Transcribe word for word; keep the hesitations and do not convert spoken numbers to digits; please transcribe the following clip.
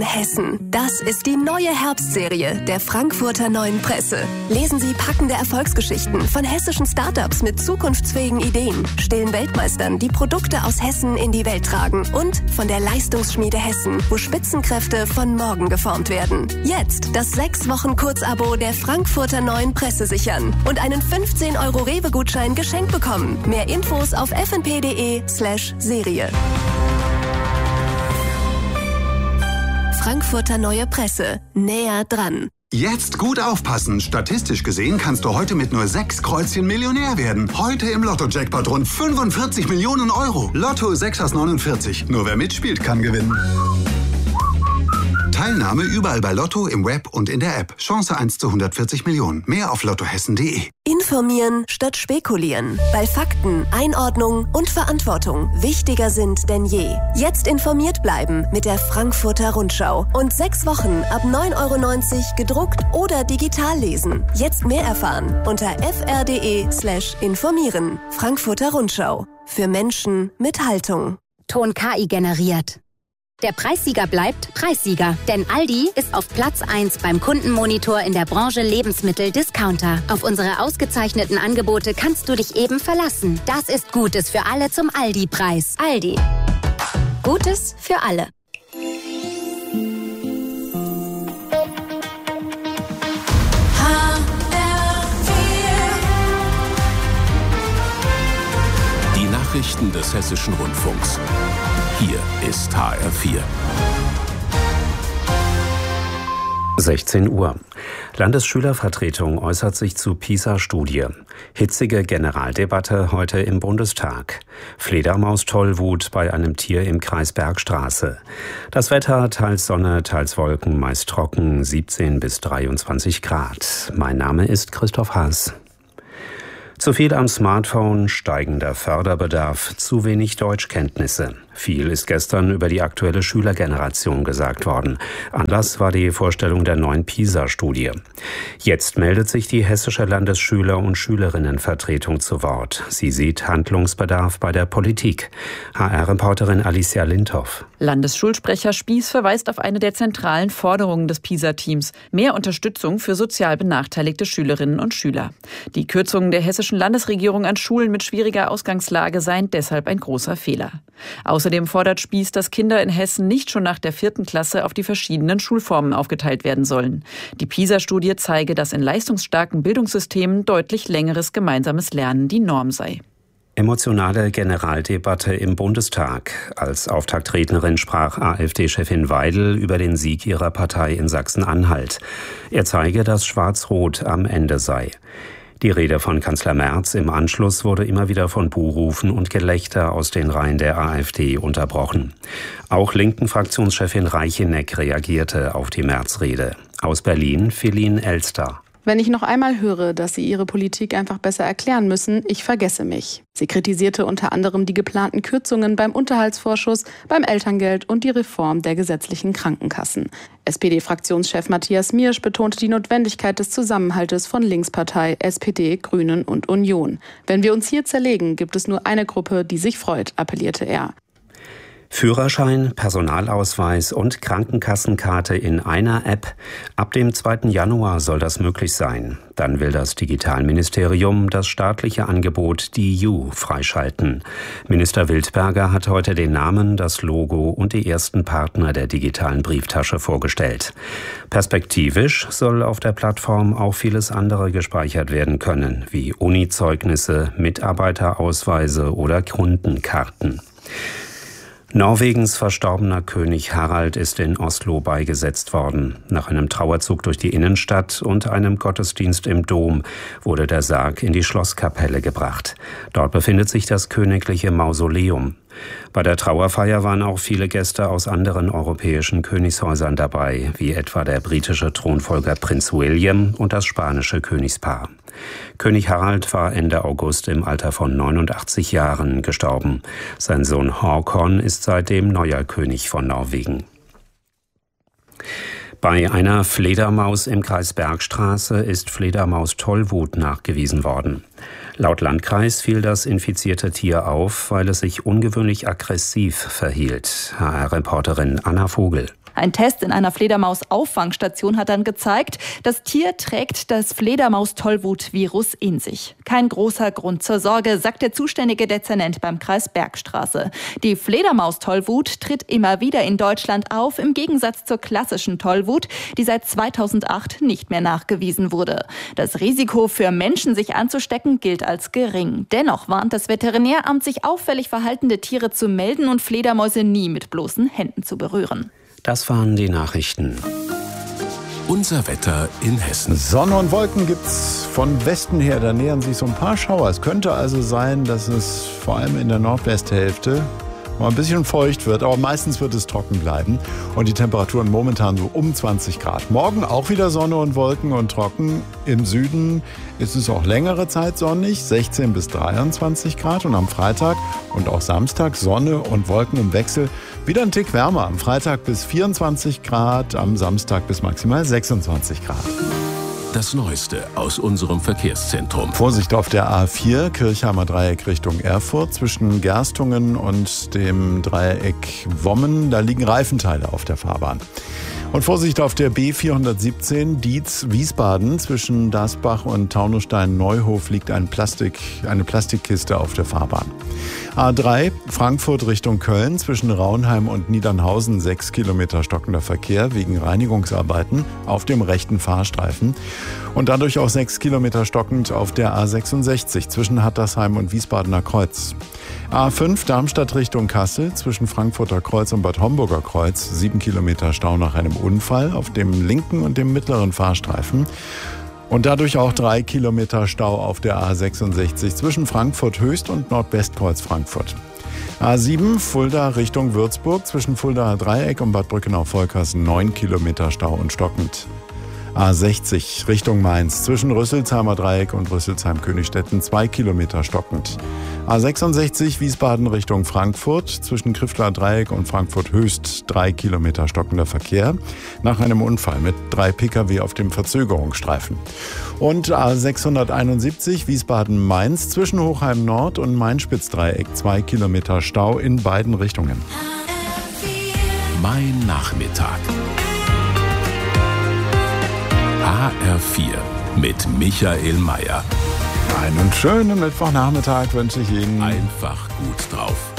Hessen. Das ist die neue Herbstserie der Frankfurter Neuen Presse. Lesen Sie packende Erfolgsgeschichten von hessischen Startups mit zukunftsfähigen Ideen, stillen Weltmeistern, die Produkte aus Hessen in die Welt tragen und von der Leistungsschmiede Hessen, wo Spitzenkräfte von morgen geformt werden. Jetzt das sechs Wochen Kurzabo der Frankfurter Neuen Presse sichern und einen fünfzehn Euro Rewe-Gutschein geschenkt bekommen. Mehr Infos auf fnp.de slash Serie. Frankfurter Neue Presse. Näher dran. Jetzt gut aufpassen. Statistisch gesehen kannst du heute mit nur sechs Kreuzchen Millionär werden. Heute im Lotto-Jackpot rund fünfundvierzig Millionen Euro. Lotto sechs aus neunundvierzig. Nur wer mitspielt, kann gewinnen. Teilnahme überall bei Lotto, im Web und in der App. Chance eins zu hundertvierzig Millionen. Mehr auf lottohessen punkt de. Informieren statt spekulieren. Weil Fakten, Einordnung und Verantwortung wichtiger sind denn je. Jetzt informiert bleiben mit der Frankfurter Rundschau. Und sechs Wochen ab neun Euro neunzig gedruckt oder digital lesen. Jetzt mehr erfahren unter fr.de slash informieren. Frankfurter Rundschau. Für Menschen mit Haltung. Ton K I generiert. Der Preissieger bleibt Preissieger, denn Aldi ist auf Platz eins beim Kundenmonitor in der Branche Lebensmittel-Discounter. Auf unsere ausgezeichneten Angebote kannst du dich eben verlassen. Das ist Gutes für alle zum Aldi-Preis. Aldi. Gutes für alle. Die Nachrichten des Hessischen Rundfunks. Hier ist H R vier. sechzehn Uhr. Landesschülervertretung äußert sich zu PISA-Studie. Hitzige Generaldebatte heute im Bundestag. Fledermaustollwut bei einem Tier im Kreis Bergstraße. Das Wetter teils Sonne, teils Wolken, meist trocken, siebzehn bis dreiundzwanzig Grad. Mein Name ist Christoph Haas. Zu viel am Smartphone, steigender Förderbedarf, zu wenig Deutschkenntnisse. Viel ist gestern über die aktuelle Schülergeneration gesagt worden. Anlass war die Vorstellung der neuen PISA-Studie. Jetzt meldet sich die hessische Landesschüler- und Schülerinnenvertretung zu Wort. Sie sieht Handlungsbedarf bei der Politik. H R-Reporterin Alicia Lindhoff. Landesschulsprecher Spieß verweist auf eine der zentralen Forderungen des PISA-Teams: mehr Unterstützung für sozial benachteiligte Schülerinnen und Schüler. Die Kürzungen der hessischen Landesregierung an Schulen mit schwieriger Ausgangslage seien deshalb ein großer Fehler. Außerdem fordert Spieß, dass Kinder in Hessen nicht schon nach der vierten Klasse auf die verschiedenen Schulformen aufgeteilt werden sollen. Die PISA-Studie zeige, dass in leistungsstarken Bildungssystemen deutlich längeres gemeinsames Lernen die Norm sei. Emotionale Generaldebatte im Bundestag. Als Auftaktrednerin sprach AfD-Chefin Weidel über den Sieg ihrer Partei in Sachsen-Anhalt. Er zeige, dass Schwarz-Rot am Ende sei. Die Rede von Kanzler Merz im Anschluss wurde immer wieder von Buhrufen und Gelächter aus den Reihen der AfD unterbrochen. Auch linken Fraktionschefin Reicheneck reagierte auf die Merz-Rede. Aus Berlin Feline Elster. Wenn ich noch einmal höre, dass Sie Ihre Politik einfach besser erklären müssen, ich vergesse mich. Sie kritisierte unter anderem die geplanten Kürzungen beim Unterhaltsvorschuss, beim Elterngeld und die Reform der gesetzlichen Krankenkassen. S P D-Fraktionschef Matthias Miersch betonte die Notwendigkeit des Zusammenhaltes von Linkspartei, S P D, Grünen und Union. Wenn wir uns hier zerlegen, gibt es nur eine Gruppe, die sich freut, appellierte er. Führerschein, Personalausweis und Krankenkassenkarte in einer App. Ab dem zweiten Januar soll das möglich sein. Dann will das Digitalministerium das staatliche Angebot D I U freischalten. Minister Wildberger hat heute den Namen, das Logo und die ersten Partner der digitalen Brieftasche vorgestellt. Perspektivisch soll auf der Plattform auch vieles andere gespeichert werden können, wie Uni-Zeugnisse, Mitarbeiterausweise oder Kundenkarten. Norwegens verstorbener König Harald ist in Oslo beigesetzt worden. Nach einem Trauerzug durch die Innenstadt und einem Gottesdienst im Dom wurde der Sarg in die Schlosskapelle gebracht. Dort befindet sich das königliche Mausoleum. Bei der Trauerfeier waren auch viele Gäste aus anderen europäischen Königshäusern dabei, wie etwa der britische Thronfolger Prinz William und das spanische Königspaar. König Harald war Ende August im Alter von neunundachtzig Jahren gestorben. Sein Sohn Håkon ist seitdem neuer König von Norwegen. Bei einer Fledermaus im Kreis Bergstraße ist Fledermaustollwut nachgewiesen worden. Laut Landkreis fiel das infizierte Tier auf, weil es sich ungewöhnlich aggressiv verhielt. H R-Reporterin Anna Vogel. Ein Test in einer Fledermaus-Auffangstation hat dann gezeigt, das Tier trägt das Fledermaus-Tollwut-Virus in sich. Kein großer Grund zur Sorge, sagt der zuständige Dezernent beim Kreis Bergstraße. Die Fledermaus-Tollwut tritt immer wieder in Deutschland auf, im Gegensatz zur klassischen Tollwut, die seit zweitausendacht nicht mehr nachgewiesen wurde. Das Risiko für Menschen, sich anzustecken, gilt als gering. Dennoch warnt das Veterinäramt, sich auffällig verhaltende Tiere zu melden und Fledermäuse nie mit bloßen Händen zu berühren. Das waren die Nachrichten. Unser Wetter in Hessen. Sonne und Wolken gibt's von Westen her, da nähern sich so ein paar Schauer. Es könnte also sein, dass es vor allem in der Nordwesthälfte mal ein bisschen feucht wird, aber meistens wird es trocken bleiben und die Temperaturen momentan so um zwanzig Grad. Morgen auch wieder Sonne und Wolken und trocken. Im Süden ist es auch längere Zeit sonnig, sechzehn bis dreiundzwanzig Grad, und am Freitag und auch Samstag Sonne und Wolken im Wechsel. Wieder ein Tick wärmer, am Freitag bis vierundzwanzig Grad, am Samstag bis maximal sechsundzwanzig Grad. Das Neueste aus unserem Verkehrszentrum. Vorsicht auf der A vier, Kirchheimer Dreieck Richtung Erfurt. Zwischen Gerstungen und dem Dreieck Wommen, da liegen Reifenteile auf der Fahrbahn. Und Vorsicht auf der B vierhundertsiebzehn, Dietz-Wiesbaden. Zwischen Dasbach und Taunusstein-Neuhof liegt ein Plastik, eine Plastikkiste auf der Fahrbahn. A drei, Frankfurt Richtung Köln. Zwischen Raunheim und Niedernhausen sechs Kilometer stockender Verkehr wegen Reinigungsarbeiten auf dem rechten Fahrstreifen. Und dadurch auch sechs Kilometer stockend auf der A sechsundsechzig zwischen Hattersheim und Wiesbadener Kreuz. A fünf, Darmstadt Richtung Kassel. Zwischen Frankfurter Kreuz und Bad Homburger Kreuz sieben Kilometer Stau nach einem Unfall auf dem linken und dem mittleren Fahrstreifen. Und dadurch auch drei Kilometer Stau auf der A sechsundsechzig zwischen Frankfurt Höchst und Nordwestkreuz Frankfurt. A sieben, Fulda Richtung Würzburg. Zwischen Fuldaer Dreieck und Bad Brückenau-Volkers neun Kilometer Stau und stockend. A sechzig Richtung Mainz. Zwischen Rüsselsheimer Dreieck und Rüsselsheim-Königstetten zwei Kilometer stockend. A sechsundsechzig Wiesbaden Richtung Frankfurt. Zwischen Krifler Dreieck und Frankfurt Höchst drei Kilometer stockender Verkehr nach einem Unfall mit drei Pkw auf dem Verzögerungsstreifen. Und A sechshunderteinundsiebzig Wiesbaden-Mainz zwischen Hochheim Nord und Main-Spitz-Dreieck zwei Kilometer Stau in beiden Richtungen. Mein Nachmittag. H R vier mit Michael Mayer. Einen schönen Mittwochnachmittag wünsche ich Ihnen. Einfach gut drauf.